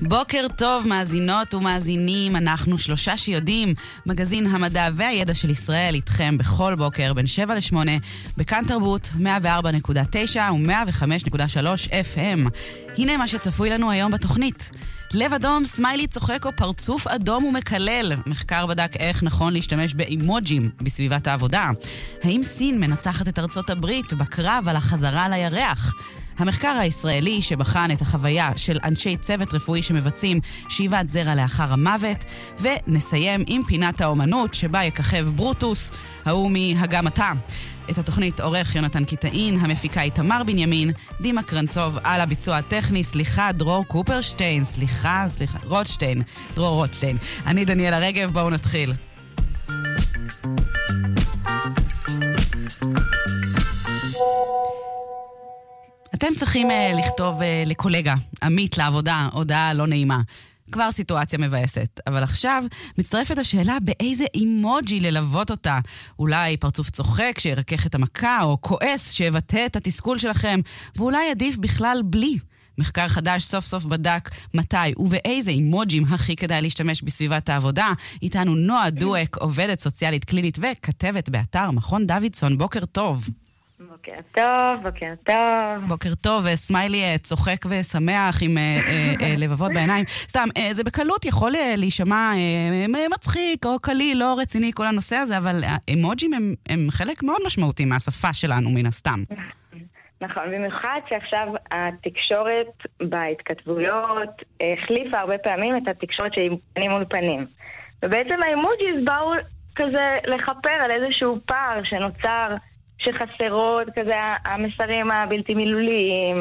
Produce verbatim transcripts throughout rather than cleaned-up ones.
בוקר טוב מאזינות ומאזינים, אנחנו שלושה שיודעים, מגזין המדע והידע של ישראל איתכם בכל בוקר בין שבע לשמונה בכאן תרבות מאה וארבע נקודה תשע ו-מאה וחמש נקודה שלוש אף אם. הנה מה שצפוי לנו היום בתוכנית. לב אדום, סמיילי צוחק או פרצוף אדום ומקלל. מחקר בדק איך נכון להשתמש באימוג'ים בסביבת העבודה. האם סין מנצחת את ארצות הברית בקרב על החזרה לירח? המחקר הישראלי שבחן את החוויה של אנשי צוות רפואי שמבצעים שאיבת זרע לאחר המוות, ונסיים עם פינת האומנות שבה יככב ברוטוס, ההוא מהגמתה. את התוכנית עורך יונתן קיטאין, המפיקה היא תמר בנימין, דימה קרנצוב על הביצוע הטכני, סליחה דרור קופרשטיין, סליחה, סליחה, רוטשטיין, דרור רוטשטיין. אני דניאלה רגב, בואו נתחיל. אתם צריכים uh, לכתוב uh, לקולגה, עמית לעבודה, הודעה לא נעימה. כבר סיטואציה מבאסת. אבל עכשיו מצטרפת השאלה באיזה אימוג'י ללוות אותה. אולי פרצוף צוחק שירקח את המכה, או כועס שיבטא את התסכול שלכם, ואולי עדיף בכלל בלי. מחקר חדש סוף סוף בדק מתי ובאיזה אימוג'ים הכי כדאי להשתמש בסביבת העבודה. איתנו נועה דואק, עובדת סוציאלית קלינית וכתבת באתר מכון דוידסון. בוקר טוב. בוקר טוב, בוקר טוב. בוקר טוב, סמיילי צוחק ושמח עם לבבות בעיניים. סתם, זה בקלות יכול להישמע מצחיק או קליל, לא רציני כל הנושא הזה, אבל האימוג'ים הם, הם חלק מאוד משמעותי מהשפה שלנו מן הסתם. נכון, במיוחד שעכשיו התקשורת בהתכתבויות החליפה הרבה פעמים את התקשורת של פנים מול פנים. ובעצם האימוג'יז באו כזה לחפר על איזשהו פער שנוצר שחסרות כזה המסרים הבלתי מילוליים,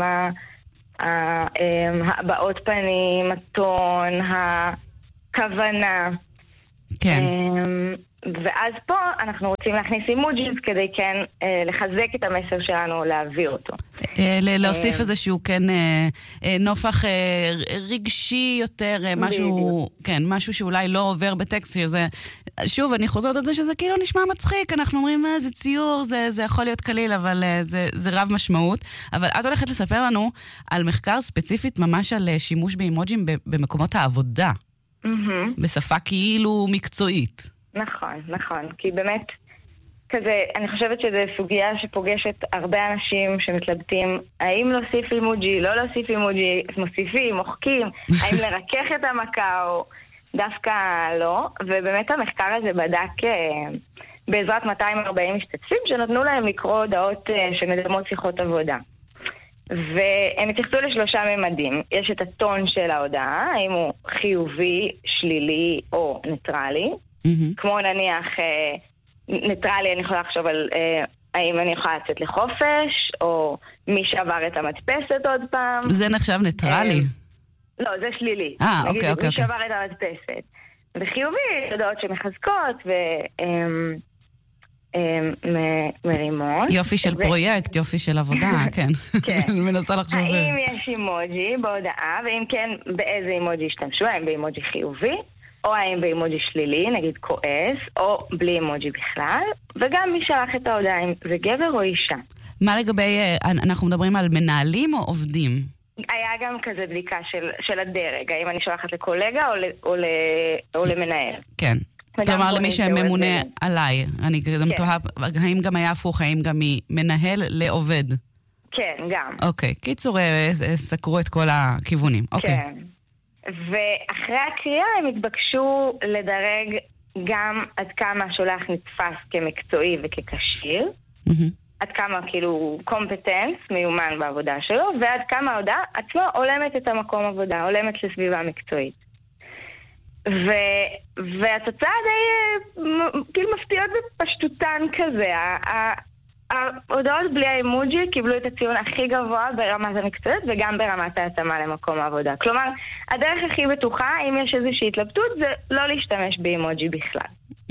הבעות פנים, הטון, הכוונה. כן. ואז פה אנחנו רוצים להכניס אימוג'יז כדי כן לחזק את המסר שלנו, להעביר אותו. להוסיף איזשהו כן נופח רגשי יותר, משהו, כן, משהו שאולי לא עובר בטקסט, שזה, שוב, אני חוזרת על זה שזה כאילו נשמע מצחיק, אנחנו אומרים, זה ציור, זה, זה יכול להיות קליל, אבל זה, זה רב משמעות. אבל את הולכת לספר לנו על מחקר ספציפית ממש על שימוש באימוג'ים במקומות העבודה. בשפה כאילו מקצועית. נכון, נכון, כי באמת כזה, אני חושבת שזו סוגיה שפוגשת הרבה אנשים שמתלבטים האם להוסיף אימוג'י, לא להוסיף אימוג'י, מוסיפים, מוחקים, האם לרכך את המכה או דווקא לא, ובאמת המחקר הזה בדק בעזרת מאתיים וארבעים משתתפים שנתנו להם לקרוא הודעות שמדמות שיחות עבודה. והם התייחסו לשלושה ממדים. יש את הטון של ההודעה, האם הוא חיובי, שלילי או ניטרלי. Mm-hmm. כמו נניח אה, ניטרלי, אני יכולה לחשוב על אה, האם אני יכולה לצאת לחופש, או מי שעבר את המדפסת עוד פעם. זה נחשב ניטרלי? אה, לא, זה שלילי. אה, אוקיי, אוקיי. מי שעבר את המדפסת. וחיובי, הודעות שמחזקות ו... אה, מרימות. יופי של פרויקט, יופי של עבודה, כן. מנסה לחשוב. האם יש אימוג'י בהודעה, ואם כן, באיזה אימוג'י השתמשו? האם באימוג'י חיובי, או האם באימוג'י שלילי, נגיד כועס, או בלי אימוג'י בכלל, וגם מי שלח את ההודעה, אם זה גבר או אישה. מה לגבי, אנחנו מדברים על מנהלים או עובדים? היה גם כזה בדיקה של הדרג, האם אני שולחת לקולגה או למנהל. כן. כלומר, למי שממונה עליי. אני גם תוהה, האם גם היה הפוך, האם גם מנהל לעובד? כן, גם. אוקיי, קיצור, סקרו את כל הכיוונים. כן. ואחרי הקריאה הם התבקשו לדרג גם עד כמה השולח נתפס כמקצועי וכקשיר, עד כמה כאילו קומפטנס, מיומן בעבודה שלו, ועד כמה ההודעה עצמו עולמת את המקום עבודה, עולמת לסביבה מקצועית. ו... והתוצאה די כאילו מפתיעות בפשטותן כזה. ההודעות בלי האימוג'י קיבלו את הציון הכי גבוה ברמת המקצועית וגם ברמת ההתאמה למקום העבודה. כלומר, הדרך הכי בטוחה, אם יש איזושהי התלבטות, זה לא להשתמש באימוג'י בכלל.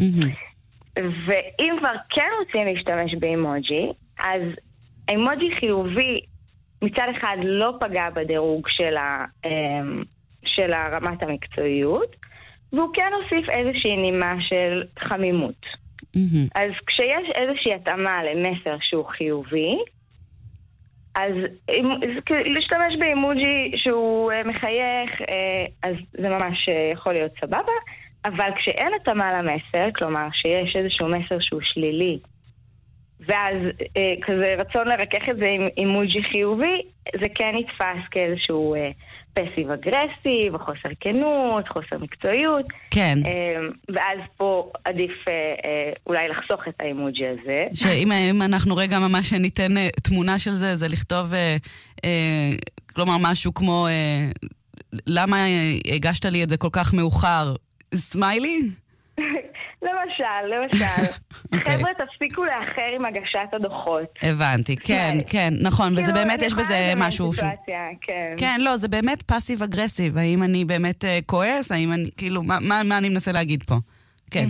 ואם כבר כן רוצים להשתמש באימוג'י, אז האימוג'י חיובי מצד אחד לא פגע בדירוג של, ה... של הרמת המקצועיות, והוא כן הוסיף איזושהי נימה של חמימות. Mm-hmm. אז כשיש איזושהי התאמה למסר שהוא חיובי, אז להשתמש באימוג'י שהוא מחייך, אז זה ממש יכול להיות סבבה, אבל כשאין התאמה למסר, כלומר שיש איזשהו מסר שהוא שלילי, ואז כזה רצון לרכך את זה עם אימוג'י חיובי, זה כן נתפס כאיזשהו פסיב אגרסיב, או חוסר כנות, חוסר מקצועיות. כן. ואז פה עדיף אולי לחסוך את האימוג'י הזה. שאם אנחנו רגע ממש ניתן תמונה של זה, זה לכתוב, כלומר משהו כמו, למה הגשת לי את זה כל כך מאוחר? סמיילי? למשל, למשל. חבר'ה, תפסיקו לאחר עם הגשת הדוחות. הבנתי, כן, כן, נכון, וזה באמת, יש בזה משהו... כן, לא, זה באמת פאסיב אגרסיב. האם אני באמת כועס? האם אני, כאילו, מה אני מנסה להגיד פה? כן.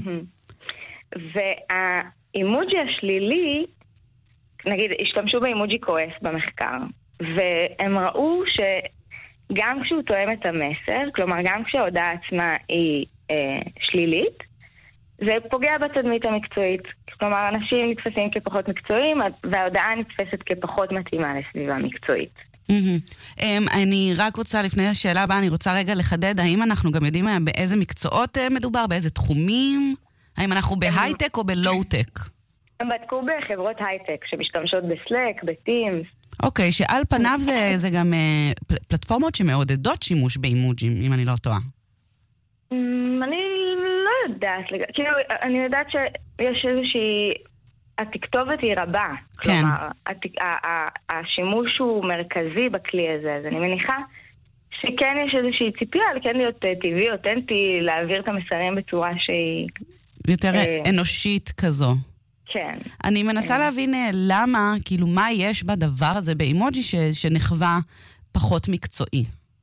והאימוג'י השלילי, נגיד, השתמשו באימוג'י כועס במחקר, והם ראו שגם כשהוא תואם את המסר, כלומר, גם כשההודעה עצמה היא שלילית, זה פוגע בתדמית המקצועית. כלומר, אנשים נתפסים כפחות מקצועיים, וההודעה נתפסת כפחות מתאימה לסביבה מקצועית. אני רק רוצה, לפני השאלה הבאה, אני רוצה רגע לחדד, האם אנחנו גם יודעים באיזה מקצועות מדובר, באיזה תחומים? האם אנחנו בהייטק או בלואו-טק? הם בדקו בחברות הייטק, שמשתמשות בסלק, בטימס. אוקיי, שעל פניו זה גם פלטפורמות שמעודדות שימוש באימוג'ים, אם אני לא טועה. אני לא יודעת, כאילו, אני יודעת שיש איזושהי, התכתובת היא רבה, כלומר, השימוש הוא מרכזי בכלי הזה, אז אני מניחה שכן יש איזושהי ציפייה, כן להיות טבעי, אותנטי, להעביר את המסרים בצורה שהיא... יותר אנושית כזו. כן. אני מנסה להבין למה, כאילו, מה יש בדבר הזה באימוג'י שנחווה פחות מקצועי.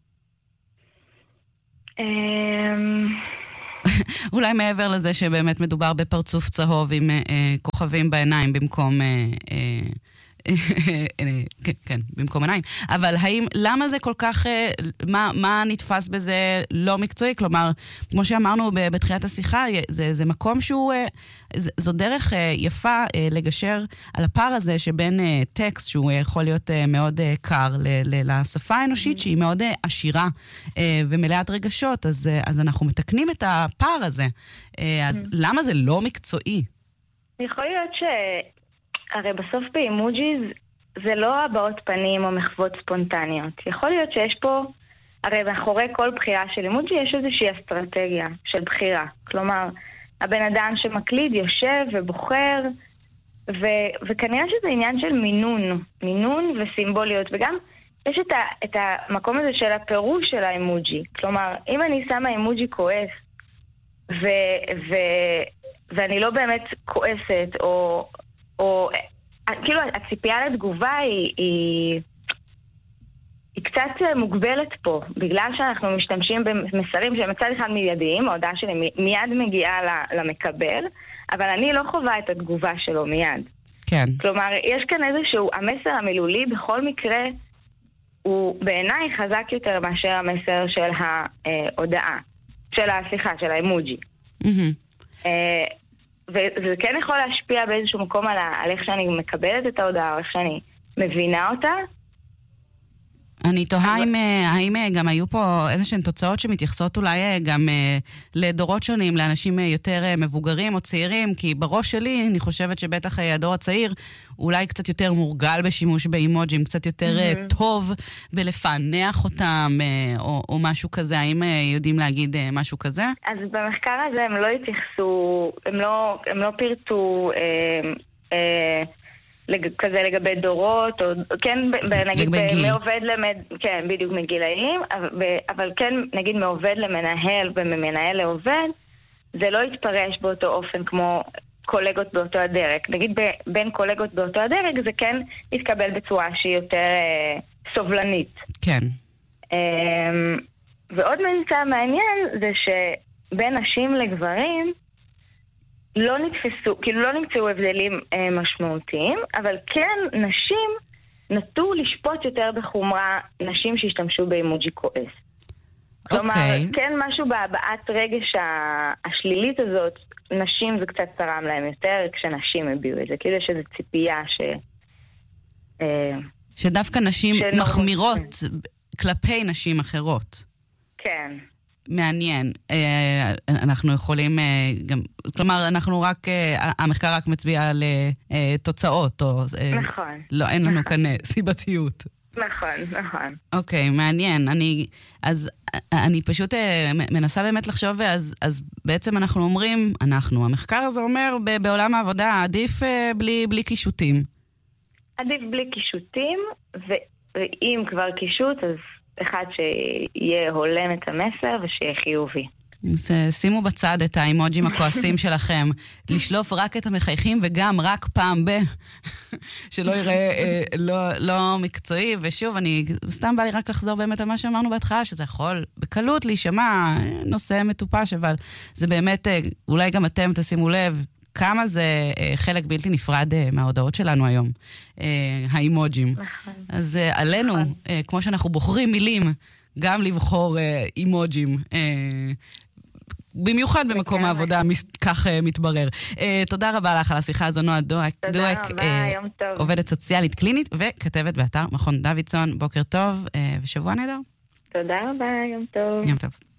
אולי מעבר לזה שבאמת מדובר בפרצוף צהוב עם כוכבים בעיניים במקום כן, כן, במקום עיניים. אבל האם, למה זה כל כך, מה, מה נתפס בזה לא מקצועי? כלומר, כמו שאמרנו בתחילת השיחה, זה, זה מקום שהוא, זו דרך יפה לגשר על הפער הזה שבין טקסט, שהוא יכול להיות מאוד קר לשפה האנושית, שהיא מאוד עשירה ומלאת רגשות, אז, אז אנחנו מתקנים את הפער הזה. אז למה זה לא מקצועי? יכול להיות ש... הרי בסוף באימוג'יז זה לא הבעות פנים או מחוות ספונטניות. יכול להיות שיש פה, הרי מאחורי כל בחירה של אימוג'י יש איזושהי אסטרטגיה של בחירה. כלומר, הבן אדם שמקליד יושב ובוחר, ו- וכנראה שזה עניין של מינון, מינון וסימבוליות. וגם יש את, ה- את המקום הזה של הפירוש של האימוג'י. כלומר, אם אני שמה אימוג'י כועס, ו- ו- ואני לא באמת כועסת, או... או, כאילו, הציפייה לתגובה היא, היא, היא קצת מוגבלת פה, בגלל שאנחנו משתמשים במסרים שהם מצד אחד מיידיים, ההודעה שלי מיד מגיעה למקבל, אבל אני לא חווה את התגובה שלו מיד. כן. כלומר, יש כאן איזשהו, המסר המילולי בכל מקרה, הוא בעיניי חזק יותר מאשר המסר של ההודעה, של הסליחה, של האימוג'י. Mm-hmm. וזה כן יכול להשפיע באיזשהו מקום על, על איך שאני מקבלת את ההודעה, או איך שאני מבינה אותה. אני תוהה אם, האם גם היו פה איזשהן תוצאות שמתייחסות אולי גם לדורות שונים, לאנשים יותר מבוגרים או צעירים, כי בראש שלי אני חושבת שבטח הדור הצעיר אולי קצת יותר מורגל בשימוש באימוג'ים, קצת יותר mm-hmm. טוב בלפענח אותם או, או משהו כזה. האם יודעים להגיד משהו כזה? אז במחקר הזה הם לא התייחסו, הם לא, הם לא פירטו... אה, אה, כזה לגבי דורות, או כן, נגיד, מעובד למד, כן, בדיוק מגילאים, אבל כן, נגיד, מעובד למנהל וממנהל לעובד, זה לא יתפרש באותו אופן כמו קולגות באותו הדרג. נגיד, בין קולגות באותו הדרג, זה כן יתקבל בצורה שהיא יותר סובלנית. כן. ועוד ממצא מעניין זה שבין נשים לגברים, לא נתפסו, כאילו לא נמצאו הבדלים אה, משמעותיים, אבל כן נשים נטו לשפוט יותר בחומרה נשים שהשתמשו באימוג'י כועס. Okay. כלומר, כן משהו בהבעת רגש השלילית הזאת, נשים זה קצת צרם להם יותר כשנשים הביאו את זה. כאילו יש איזו ציפייה ש... אה, שדווקא נשים שלא מחמירות רוצים. כלפי נשים אחרות. כן. מעניין. אה, אנחנו יכולים אה, גם, כלומר, אנחנו רק, אה, המחקר רק מצביע על אה, אה, תוצאות, או... אה, נכון. לא, אין לנו נכון. כאן אה, סיבתיות. נכון, נכון. אוקיי, מעניין. אני, אז אני פשוט אה, מנסה באמת לחשוב, אז, אז בעצם אנחנו אומרים, אנחנו, המחקר הזה אומר, ב- בעולם העבודה, עדיף אה, בלי, בלי קישוטים. עדיף בלי קישוטים, ואם כבר קישוט, אז אחד שיהיה הולם את המסר ושיהיה חיובי. אז שימו בצד את האימוג'ים הכועסים שלכם, לשלוף רק את המחייכים וגם רק פעם ב... שלא יראה אה, לא, לא מקצועי. ושוב, אני סתם בא לי רק לחזור באמת על מה שאמרנו בהתחלה, שזה יכול בקלות להישמע נושא מטופש, אבל זה באמת, אה, אולי גם אתם תשימו לב, כמה זה אה, חלק בלתי נפרד אה, מההודעות שלנו היום, אה, האימוג'ים. נכון. אז אה, עלינו, נכון. אה, כמו שאנחנו בוחרים מילים, גם לבחור אה, אימוג'ים, אה, במיוחד במקום העבודה, מס- כך אה, מתברר. אה, תודה רבה לך על השיחה הזו, נועה דואק, תודה דואק, רבה, אה, יום טוב. עובדת סוציאלית קלינית וכתבת באתר מכון דוידסון. בוקר טוב אה, ושבוע נהדר. תודה רבה, יום טוב. יום טוב.